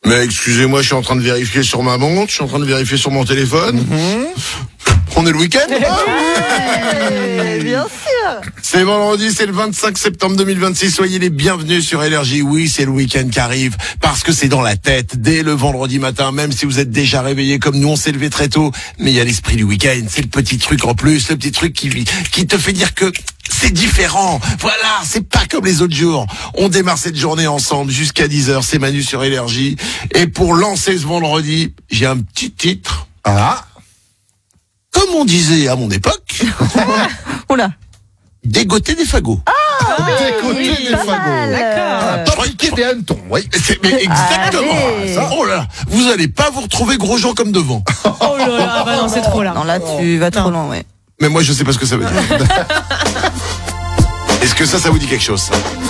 Mais excusez-moi, je suis en train de vérifier sur ma montre, je suis en train de vérifier sur mon téléphone. On est le week-end. Bien sûr. C'est vendredi, c'est le 25 septembre 2026. Soyez les bienvenus sur Énergie. Oui, c'est le week-end qui arrive parce que c'est dans la tête dès le vendredi matin, même si vous êtes déjà réveillés comme nous, on s'est levé très tôt. Mais il y a l'esprit du week-end. C'est le petit truc en plus, le petit truc qui te fait dire que c'est différent. Voilà, c'est pas comme les autres jours. On démarre cette journée ensemble jusqu'à 10h. C'est Manu sur Énergie. Et pour lancer ce vendredi, j'ai un petit titre. Ah. Comme on disait à mon époque, Oula. dégoter des fagots. Dégoter des fagots. D'accord. Pas piquer des hannetons, oui. Mais exactement. Allez. Ça. Oh là là, vous allez pas vous retrouver gros gens comme devant. Oh là là, bah non, c'est trop là. Non, là, tu vas trop loin, ouais. Mais moi, je sais pas ce que ça veut dire. Est-ce que ça vous dit quelque chose, ça?